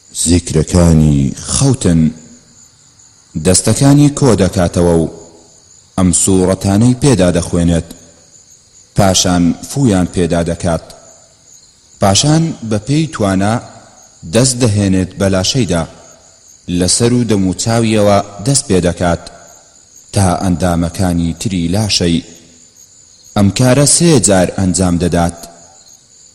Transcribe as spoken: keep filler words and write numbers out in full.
زیکرەکانی خەوتن دەستەکانی کۆ دەکاتەوە و ئەم سوورەتانەی پێدا دەخوێنێت، پاشان فویان پێدا دەکات، پاشان بە پێی توانا دەست دەهێنێت بە لاشەیدا لەسەر و دەم و چاویەوە دەست پێ دەکات تا ئەندامەکانی تری لاشەی ئەم کارە سێ جار ئەنجام دەدات.